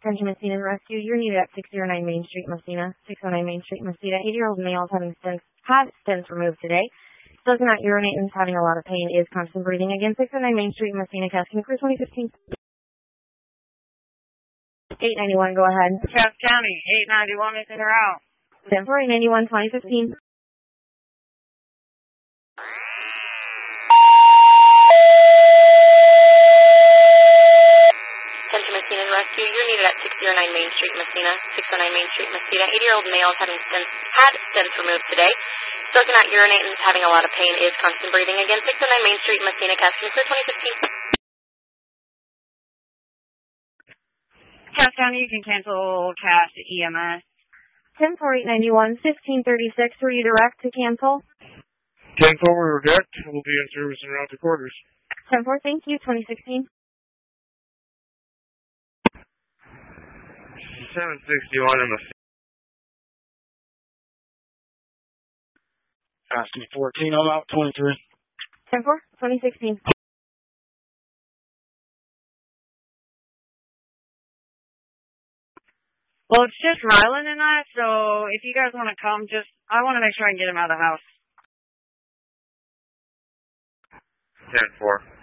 Attention Messina Rescue. You're needed at 609 Main Street, Messina. 609 Main Street, Messina. 80-year-old male is having stents removed today. Still cannot urinate and is having a lot of pain. Is constant breathing. Again, 609 Main Street, Messina. Casking Crew 2015. 891, go ahead. Cass County, 891 is in or out. 10-4, 891, 2015. Attention Messina Rescue. You're needed at 609 Main Street, Messina. 609 Main Street, Messina. 80-year-old male is having stents removed today. Still cannot urinate and is having a lot of pain. Is constant breathing. Again, 609 Main Street, Messina. Casting Crew 2015. Cass County, you can cancel Cass EMS. 10-4, 891, 1536. Were you direct to cancel? 10-4, we're direct. We'll be in service and route to quarters. 10-4, thank you. 2016. 761 in the... Asking 14, I'm out 23. 10-4, 2016. Well, it's just Ryland and I, so if you guys want to come, I want to make sure I can get him out of the house. 10-4.